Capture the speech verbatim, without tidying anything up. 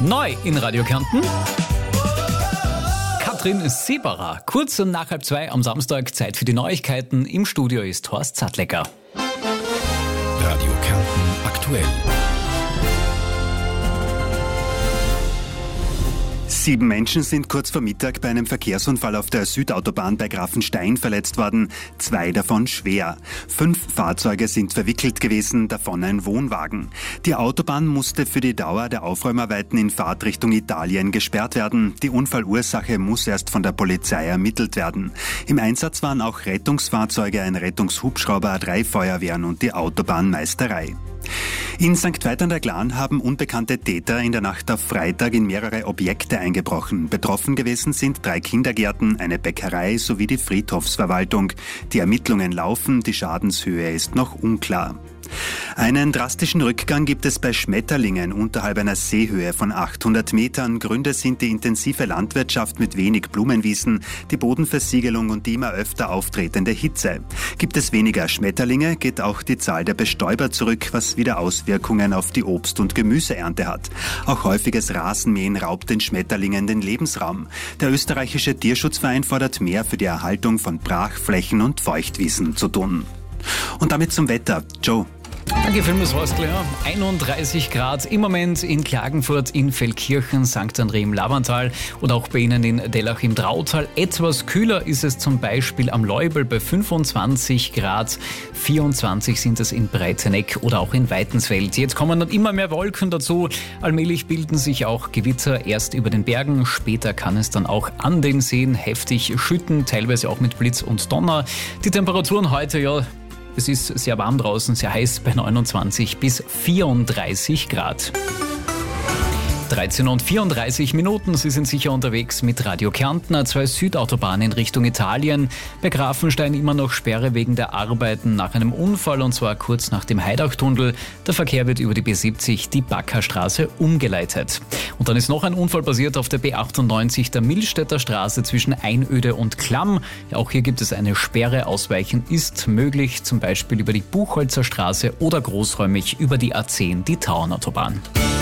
Neu in Radio Kärnten. Katrin Seberer. Kurz nach halb zwei am Samstag, Zeit für die Neuigkeiten. Im Studio ist Horst Sattlecker. Radio Kärnten aktuell. Sieben Menschen sind kurz vor Mittag bei einem Verkehrsunfall auf der Südautobahn bei Grafenstein verletzt worden, zwei davon schwer. Fünf Fahrzeuge sind verwickelt gewesen, davon ein Wohnwagen. Die Autobahn musste für die Dauer der Aufräumarbeiten in Fahrtrichtung Italien gesperrt werden. Die Unfallursache muss erst von der Polizei ermittelt werden. Im Einsatz waren auch Rettungsfahrzeuge, ein Rettungshubschrauber, drei Feuerwehren und die Autobahnmeisterei. In Sankt Veit an der Glan haben unbekannte Täter in der Nacht auf Freitag in mehrere Objekte eingebrochen. Betroffen gewesen sind drei Kindergärten, eine Bäckerei sowie die Friedhofsverwaltung. Die Ermittlungen laufen, die Schadenshöhe ist noch unklar. Einen drastischen Rückgang gibt es bei Schmetterlingen unterhalb einer Seehöhe von achthundert Metern. Gründe sind die intensive Landwirtschaft mit wenig Blumenwiesen, die Bodenversiegelung und die immer öfter auftretende Hitze. Gibt es weniger Schmetterlinge, geht auch die Zahl der Bestäuber zurück, was wieder Auswirkungen auf die Obst- und Gemüseernte hat. Auch häufiges Rasenmähen raubt den Schmetterlingen den Lebensraum. Der österreichische Tierschutzverein fordert mehr für die Erhaltung von Brachflächen und Feuchtwiesen zu tun. Und damit zum Wetter. Joe. Danke vielmals, Horst. einunddreißig Grad im Moment in Klagenfurt, in Feldkirchen, Sankt André im Lavantal oder auch bei Ihnen in Dellach im Drautal. Etwas kühler ist es zum Beispiel am Leubel bei fünfundzwanzig Grad. vierundzwanzig sind es in Breiteneck oder auch in Weitensfeld. Jetzt kommen dann immer mehr Wolken dazu. Allmählich bilden sich auch Gewitter erst über den Bergen. Später kann es dann auch an den Seen heftig schütten, teilweise auch mit Blitz und Donner. Die Temperaturen heute, ja, es ist sehr warm draußen, sehr heiß bei neunundzwanzig bis vierunddreißig Grad. dreizehn und vierunddreißig Minuten, Sie sind sicher unterwegs mit Radio Kärnten, zwei Südautobahnen in Richtung Italien. Bei Grafenstein immer noch Sperre wegen der Arbeiten nach einem Unfall und zwar kurz nach dem Heidachtunnel. Der Verkehr wird über die B siebzig, die Backerstraße, umgeleitet. Und dann ist noch ein Unfall passiert auf der B achtundneunzig, der Millstätter Straße zwischen Einöde und Klamm. Ja, auch hier gibt es eine Sperre. Ausweichen ist möglich, zum Beispiel über die Buchholzer Straße oder großräumig über die A zehn, die Tauernautobahn.